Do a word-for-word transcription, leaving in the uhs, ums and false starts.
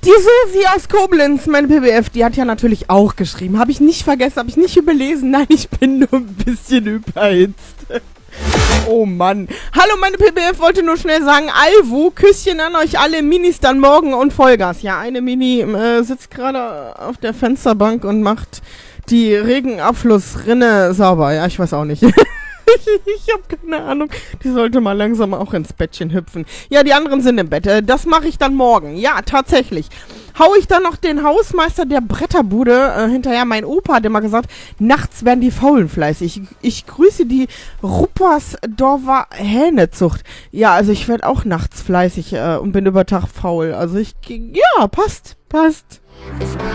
Die Susi aus Koblenz, meine P B F, die hat ja natürlich auch geschrieben. Habe ich nicht vergessen, habe ich nicht überlesen. Nein, ich bin nur ein bisschen überhitzt. Oh Mann. Hallo, meine P B F, wollte nur schnell sagen, Alvu, Küsschen an euch alle, Minis dann morgen und Vollgas. Ja, eine Mini äh, sitzt gerade auf der Fensterbank und macht die Regenabflussrinne sauber. Ja, ich weiß auch nicht. Ich habe keine Ahnung. Die sollte mal langsam auch ins Bettchen hüpfen. Ja, die anderen sind im Bett. Das mache ich dann morgen. Ja, tatsächlich. Hau ich dann noch den Hausmeister der Bretterbude äh, hinterher. Mein Opa hat immer gesagt, nachts werden die Faulen fleißig. Ich, ich grüße die Ruppersdorfer Hähnezucht. Ja, also ich werde auch nachts fleißig äh, und bin über Tag faul. Also ich, ja, passt, passt.